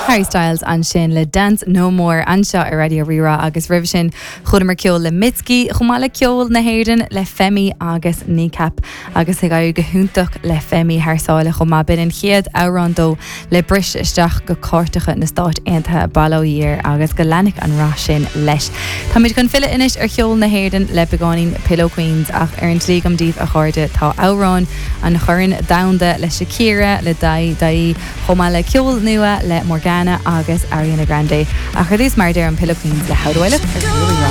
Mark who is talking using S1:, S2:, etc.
S1: Harry Styles an sin le Dance No More anseo ar radio rira agus rih sin chudamar ceol le Mitski chumála ceol na héireann le Femi agus Kneecap agus ag go húntaach le Femi thsáile chumá bin an chiad árandó le bris isteach go córtacha na Stát Aontaithe bailóír agus go leannic an rá sin leis. Tá muid chun fila inis ar cheol na héireann le begáín Pillow Queens ach ar an tlí díobh a chuirde tá árán an churann damda le Shakira le daí chumála ceol nua le Morgana agus Ariana Grande a chudís mar dear an Pillow Queens le How Do I Look?